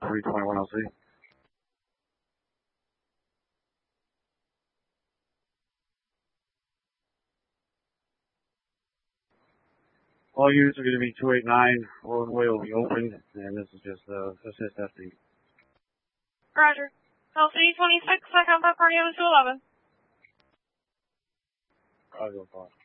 321 LC. All units are going to be 289. Roadway will be open, and this is just assist FD. Roger. LC 26, I contact party on 211. I'll go call.